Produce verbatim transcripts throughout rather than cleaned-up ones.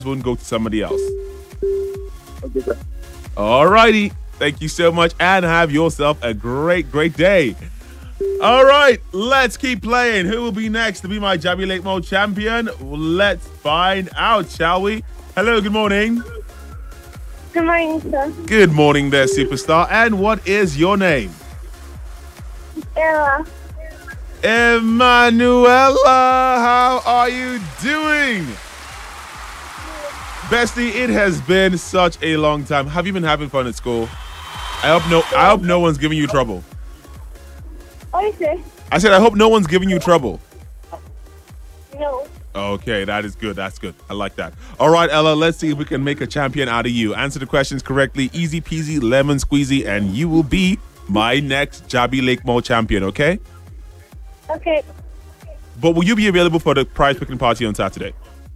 won't go to somebody else. Okay, sir. All righty. Thank you so much and have yourself a great, great day. All right, let's keep playing. Who will be next to be my Jabi Lake Mall champion? Let's find out, shall we? Hello, good morning. Good morning, sir. Good morning there, superstar. And what is your name? Ella. Emanuela, how are you doing? Bestie, it has been such a long time. Have you been having fun at school? I hope no I hope no one's giving you trouble. What is it? I said I hope no one's giving you trouble. No. Okay, that is good. That's good. I like that. All right, Ella, let's see if we can make a champion out of you. Answer the questions correctly. Easy peasy, lemon squeezy, and you will be my next Jabi Lake Mall champion, okay? Okay. But will you be available for the prize picking party on Saturday?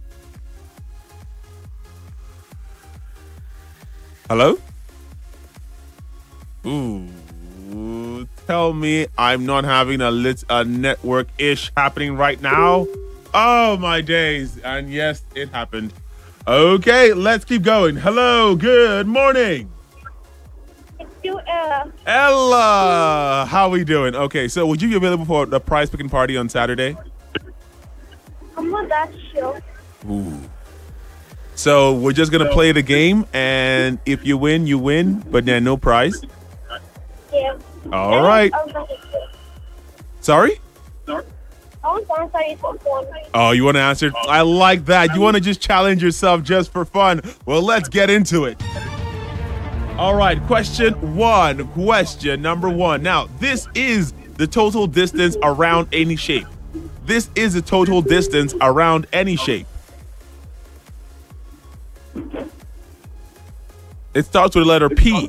Hello? Ooh, tell me I'm not having a lit a network-ish happening right now. Oh, my days. And yes, it happened. Okay, let's keep going. Hello, good morning. It's you, Ella. Ella, how are we doing? Okay, so would you be available for the prize picking party on Saturday? I'm not that sure. Ooh. So we're just gonna play the game, and if you win, you win, but then no prize. Yeah. All right. I was gonna say- Sorry? I want to answer it for fun. Oh, you want to answer? I like that. You want to just challenge yourself just for fun. Well, let's get into it. All right, question one. Question number one. Now, this is the total distance around any shape. This is the total distance around any shape. It starts with the letter P.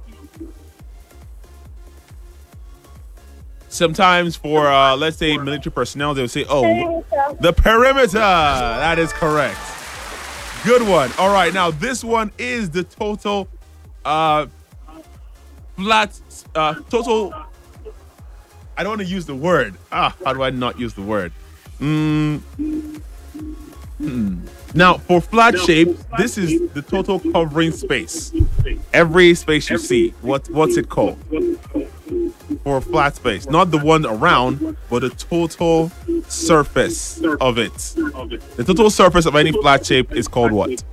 Sometimes for, uh, let's say, military personnel, they'll say, oh, Perimeter. the perimeter. That is correct. Good one. All right, now this one is the total uh, flat, uh, total, I don't want to use the word. Ah, how do I not use the word? Mm. Hmm. Now, for flat shapes, this is the total covering space. Every space you see, what what's it called? For a flat space, not the one around, but the total surface of it. The total surface of any flat shape is called what?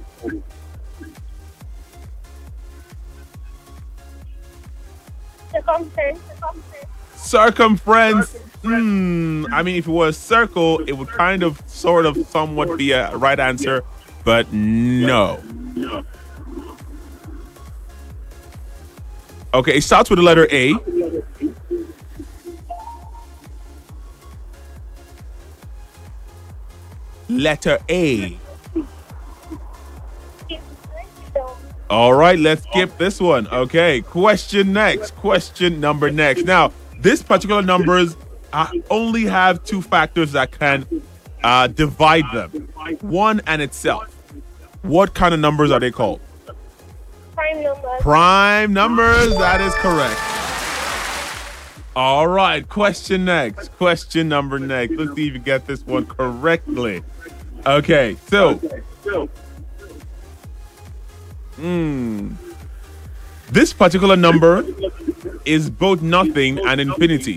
Circumference. Circumference. Hmm. I mean, if it was a circle, it would kind of, sort of, somewhat be a right answer, but no. Okay, it starts with the letter A. Letter A. All right, let's skip this one. Okay, question next. Question number next. Now, this particular numbers uh, only have two factors that can uh, divide them. One and itself. What kind of numbers are they called? Prime number. Prime numbers. That is correct. All right, question next. Question number next. Let's see if you get this one correctly. Okay, so. Hmm. This particular number is both nothing and infinity.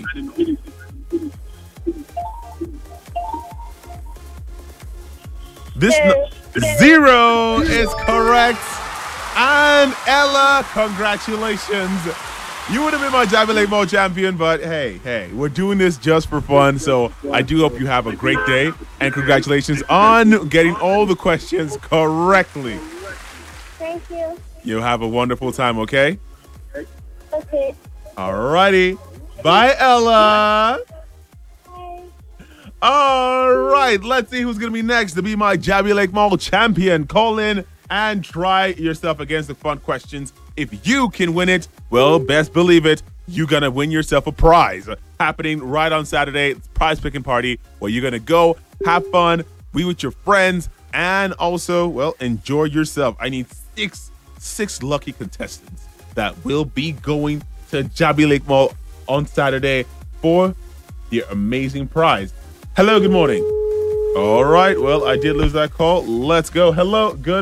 This Zero. nu- zero is correct. And Ella, congratulations. You would have been my Jabi Lake Mall champion, but hey, hey, we're doing this just for fun. So I do hope you have a great day. And congratulations on getting all the questions correctly. Thank you. You have a wonderful time, okay? Okay. Alrighty. Bye, Ella. Bye. All right, let's see who's going to be next to be my Jabi Lake Mall champion. Call in and try yourself against the fun questions. If you can win it, well, best believe it, you're going to win yourself a prize. Happening right on Saturday, it's prize picking party where you're going to go, have fun, be with your friends, and also, well, enjoy yourself. I need six, six lucky contestants that will be going to Jabi Lake Mall on Saturday for the amazing prize. Hello, good morning. All right. Well, I did lose that call. Let's go. Hello. Good